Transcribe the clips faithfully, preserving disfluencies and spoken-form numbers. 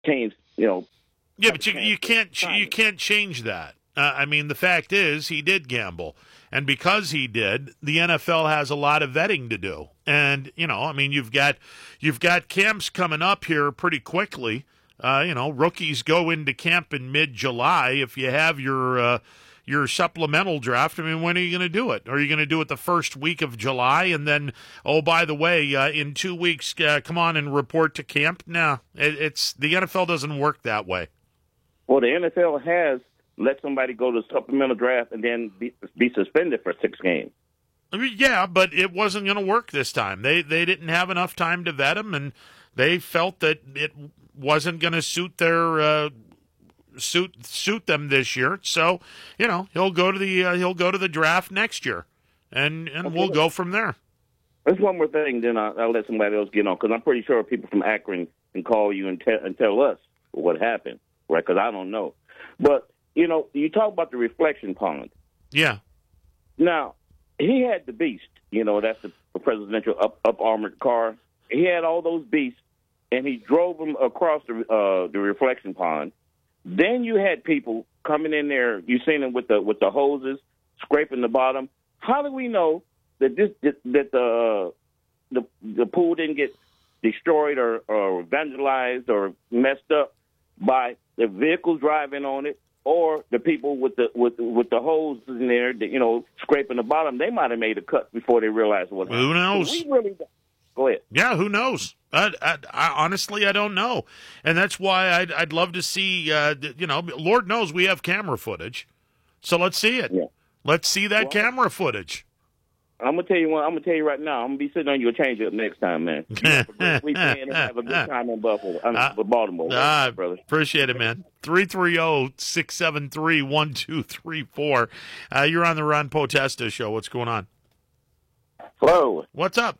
change, you know. Yeah, but you you can't you can't change that. Uh, I mean, the fact is, he did gamble, and because he did, the N F L has a lot of vetting to do. And you know, I mean, you've got you've got camps coming up here pretty quickly. Uh, you know, rookies go into camp in mid-July. If you have your uh, your supplemental draft, I mean, when are you going to do it? Are you going to do it the first week of July, and then, oh, by the way, uh, in two weeks, uh, come on and report to camp? No, it, it's the N F L doesn't work that way. Well, the N F L has let somebody go to the supplemental draft and then be, be suspended for six games. I mean, yeah, but it wasn't going to work this time. They they didn't have enough time to vet him, and they felt that it wasn't going to suit their uh, suit suit them this year. So, you know, he'll go to the uh, he'll go to the draft next year, and and okay. we'll go from there. There's one more thing, then I'll, I'll let somebody else get on, because I'm pretty sure people from Akron can call you and, te- and tell us what happened, right? Because I don't know. But, you know, you talk about the reflection pond. Yeah. Now, he had the Beast. You know, that's the presidential up, up armored car. He had all those beasts, and he drove them across the uh, the reflection pond. Then you had people coming in there. You seen them with the with the hoses scraping the bottom. How do we know that this that the the the pool didn't get destroyed or, or vandalized or messed up by the vehicles driving on it, or the people with the with with the hoses in there, that, you know, scraping the bottom? They might have made a cut before they realized what happened. Who knows? So we really go ahead. Yeah, who knows? I, I, I honestly, I don't know, and that's why I'd I'd love to see. Uh, you know, Lord knows we have camera footage, so let's see it. Yeah. Let's see that well, camera footage. I'm gonna tell you what. I'm gonna tell you right now. I'm gonna be sitting on your change up next time, man. You have a great weekend and have a good time in Buffalo, I mean, uh, Baltimore, uh, right, brother. Appreciate it, man. three three zero, six seven three, one two three four. Uh, you're on the Ron Potesta show. What's going on? Hello. What's up?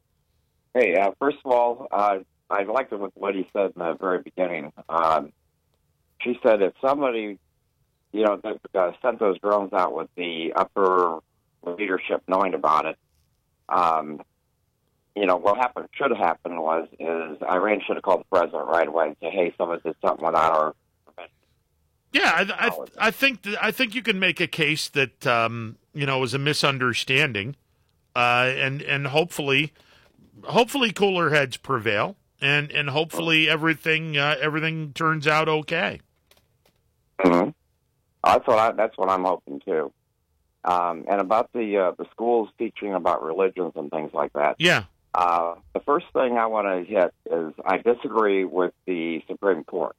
Hey, uh, first of all, uh, I liked what he said in the very beginning. Um, she said if somebody, you know, that, uh, sent those drones out with the upper leadership knowing about it, um, you know, what happened should have happened was is Iran should have called the president right away and say, "Hey, someone did something without our permission." Yeah, I, I, I think th- I think you can make a case that um, you know, it was a misunderstanding, uh, and and hopefully, hopefully cooler heads prevail, and, and hopefully everything uh, everything turns out okay. Mm-hmm. That's what I, that's what I'm hoping too. Um, and about the uh, the schools teaching about religions and things like that. Yeah. Uh, the first thing I want to hit is I disagree with the Supreme Court.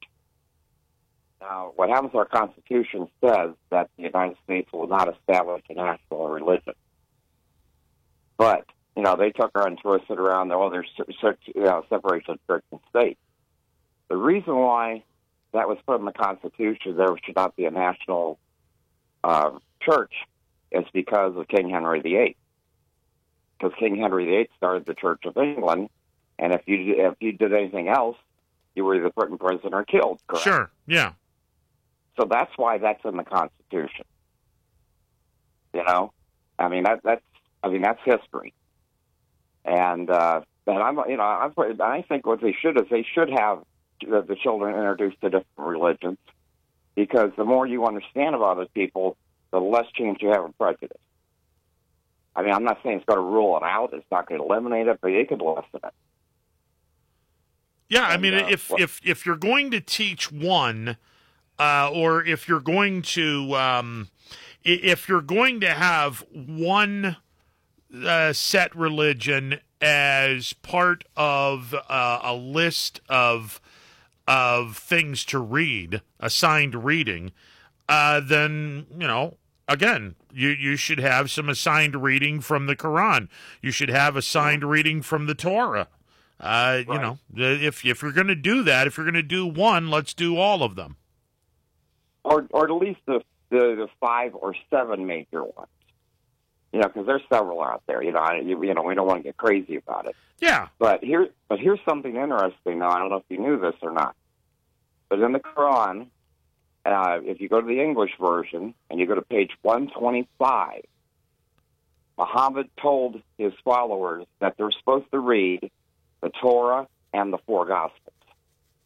Now, what happens to our Constitution says that the United States will not establish a national religion. But, you know, they took our and twisted around, oh, there's you know, separation of church and state. The reason why that was put in the Constitution, there should not be a national uh, church, is because of King Henry the Eighth. Because King Henry the Eighth started the Church of England, and if you if you did anything else, you were either put in prison or killed, correct? Sure, yeah. So that's why that's in the Constitution. You know? I mean, that, that's I mean, that's history. And, uh, and I'm, you know, I'm, I think what they should is they should have the, the children introduced to different religions, because the more you understand about other people, the less chance you have of prejudice. I mean, I'm not saying it's going to rule it out. It's not going to eliminate it, but it could lessen it. Yeah, I and, mean, uh, if, well, if if you're going to teach one, uh, or if you're going to um, if you're going to have one uh, set religion as part of uh, a list of of things to read, assigned reading, uh, then, you know, again, you, you should have some assigned reading from the Quran. You should have assigned reading from the Torah. Uh, right. You know, if if you're going to do that, if you're going to do one, let's do all of them. Or, or at least the, the, the five or seven major ones. You know, because there's several out there. You know, I, you, you know, we don't want to get crazy about it. Yeah. But here, but here's something interesting. Now, I don't know if you knew this or not, but in the Quran, uh, if you go to the English version and you go to page one twenty-five, Muhammad told his followers that they're supposed to read the Torah and the four Gospels.